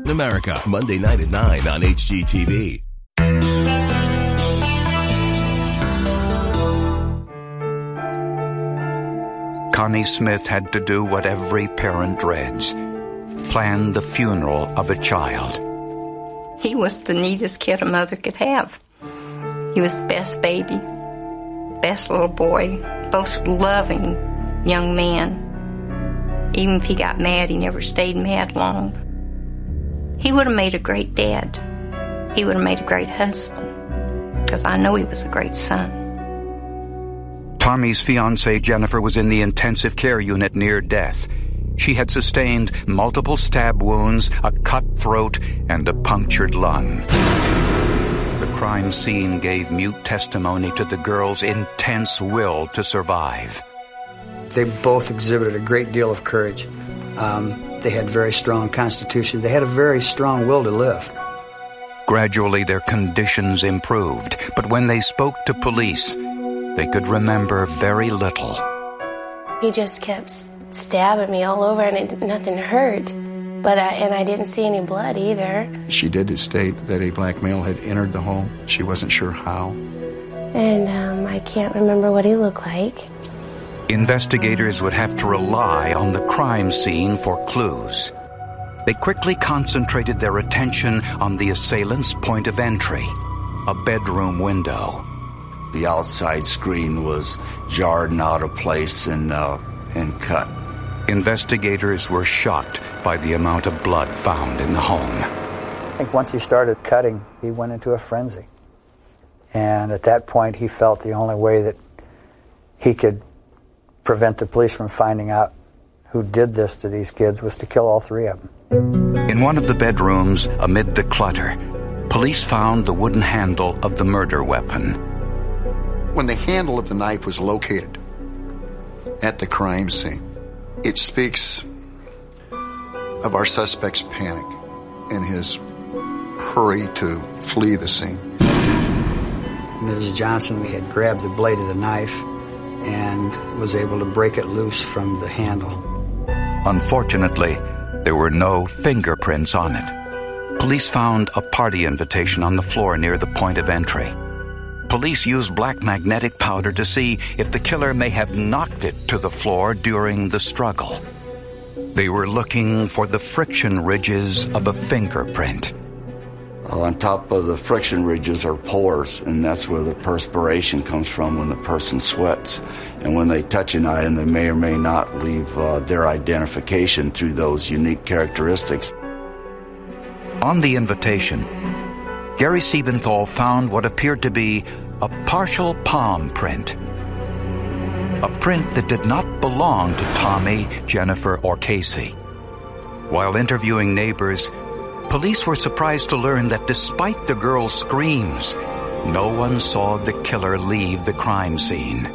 America, Monday night at 9 on HGTV. Connie Smith had to do what every parent dreads: plan the funeral of a child. He was the neatest kid a mother could have. He was the best baby, best little boy, most loving young man. Even if he got mad, he never stayed mad long. He would have made a great dad. He would have made a great husband, because I know he was a great son. Tommy's fiancée, Jennifer, was in the intensive care unit near death. She had sustained multiple stab wounds, a cut throat, and a punctured lung. The crime scene gave mute testimony to the girl's intense will to survive. They both exhibited a great deal of courage. They had very strong constitution. They had a very strong will to live. Gradually, their conditions improved, but when they spoke to police, they could remember very little. He just kept stabbing me all over, and nothing hurt. And I didn't see any blood either. She did state that a black male had entered the home. She wasn't sure how. And I can't remember what he looked like. Investigators would have to rely on the crime scene for clues. They quickly concentrated their attention on the assailant's point of entry, a bedroom window. The outside screen was jarred and out of place and cut. Investigators were shocked by the amount of blood found in the home. I think once he started cutting, he went into a frenzy. And at that point, he felt the only way that he could prevent the police from finding out who did this to these kids was to kill all three of them. In one of the bedrooms, amid the clutter, police found the wooden handle of the murder weapon. When the handle of the knife was located at the crime scene, it speaks of our suspect's panic and his hurry to flee the scene. Mrs. Johnson had grabbed the blade of the knife and was able to break it loose from the handle. Unfortunately, there were no fingerprints on it. Police found a party invitation on the floor near the point of entry. Police used black magnetic powder to see if the killer may have knocked it to the floor during the struggle. They were looking for the friction ridges of a fingerprint. On top of the friction ridges are pores, and that's where the perspiration comes from when the person sweats. And when they touch an item, they may or may not leave their identification through those unique characteristics. On the invitation, Gary Siebenthal found what appeared to be a partial palm print. A print that did not belong to Tommy, Jennifer, or Casey. While interviewing neighbors, police were surprised to learn that despite the girl's screams, no one saw the killer leave the crime scene.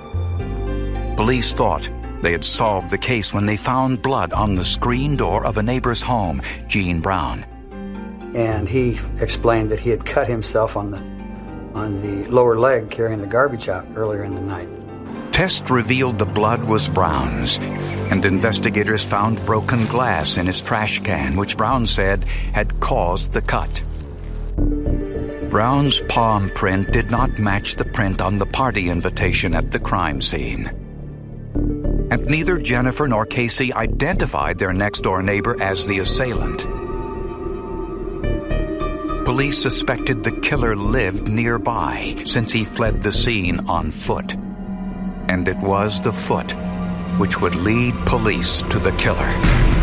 Police thought they had solved the case when they found blood on the screen door of a neighbor's home, Gene Brown. And he explained that he had cut himself on the lower leg carrying the garbage out earlier in the night. Tests revealed the blood was Brown's, and investigators found broken glass in his trash can, which Brown said had caused the cut. Brown's palm print did not match the print on the party invitation at the crime scene. And neither Jennifer nor Casey identified their next-door neighbor as the assailant. Police suspected the killer lived nearby since he fled the scene on foot. And it was the foot which would lead police to the killer.